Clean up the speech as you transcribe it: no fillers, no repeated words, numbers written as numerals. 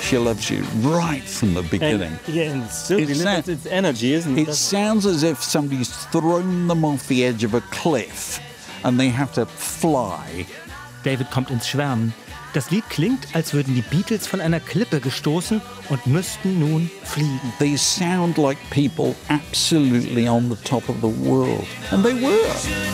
She loves you right from the beginning. And still It delivers its energy, isn't it? It sounds as if somebody's thrown them off the edge of a cliff and they have to fly. David kommt ins Schwärmen. Das Lied klingt, als würden die Beatles von einer Klippe gestoßen und müssten nun fliegen. They sound like people absolutely on the top of the world. And they were.